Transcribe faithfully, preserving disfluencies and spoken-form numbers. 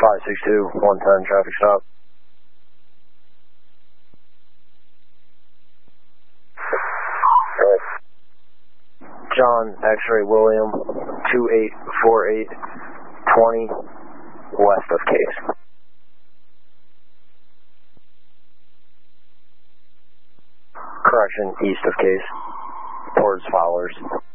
five six two, one ten, traffic stop. John X-ray William, two eight four eight, twenty, west of Case. Correction, east of Case, towards Fowler's.